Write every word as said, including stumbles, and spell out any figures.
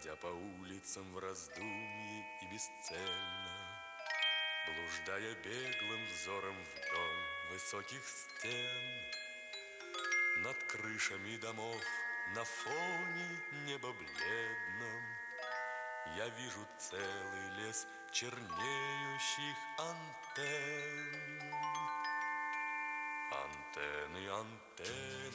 Бродя по улицам в раздумье и бесцельно, блуждая беглым взором вдоль высоких стен, над крышами домов на фоне неба бледном я вижу целый лес чернеющих антенн. Антенны, антенны,